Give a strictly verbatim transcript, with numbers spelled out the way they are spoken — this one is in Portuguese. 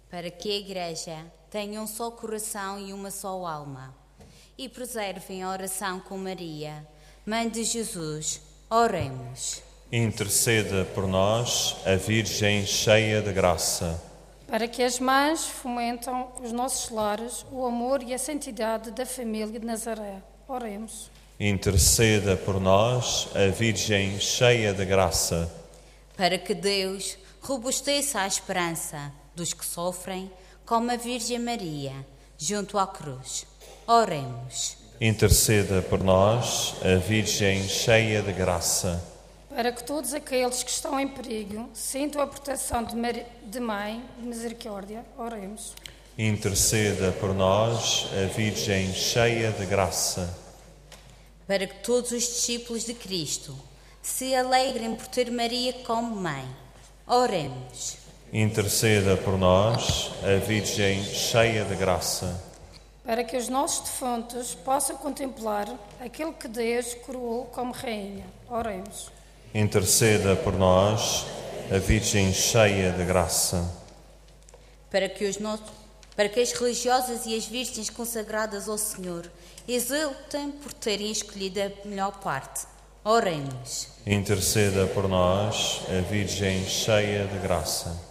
para que a Igreja tenha um só coração e uma só alma, e preservem a oração com Maria, Mãe de Jesus. Oremos. Interceda por nós, a Virgem cheia de graça. Para que as mães fomentam os nossos lares o amor e a santidade da família de Nazaré. Oremos. Interceda por nós, a Virgem cheia de graça. Para que Deus robusteça a esperança dos que sofrem, como a Virgem Maria, junto à cruz. Oremos. Interceda por nós, a Virgem cheia de graça. Para que todos aqueles que estão em perigo sintam a proteção de, Mar... de Mãe de Misericórdia. Oremos. Interceda por nós, a Virgem cheia de graça. Para que todos os discípulos de Cristo se alegrem por ter Maria como mãe. Oremos. Interceda por nós, a Virgem cheia de graça. Para que os nossos defuntos possam contemplar aquele que Deus coroou como rainha. Oremos. Interceda por nós, a Virgem cheia de graça. Para que, os no... para que as religiosas e as virgens consagradas ao Senhor exultem por terem escolhido a melhor parte. Oremos. Interceda por nós, a Virgem cheia de graça.